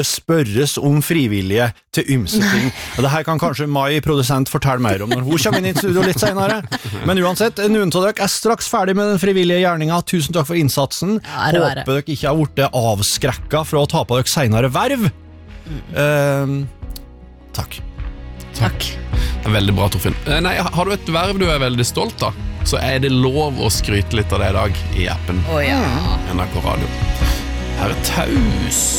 spørres om frivillige til ymse ting. Og det her kan kanskje Mai, produsent, fortelle mer om når hun kommer inn i studio litt senere. Men uansett, noen av dere straks ferdig med den frivillige gjerninga. Tusen takk for innsatsen. Håper dere ikke har blitt avskrekket fra å ta på dere senere verv. Takk. Det veldig bra, Torfinn. Nei, har du et verv du veldig stolt av, så det lov å skryte litt av det I dag I appen NRK Radio. Her Taus.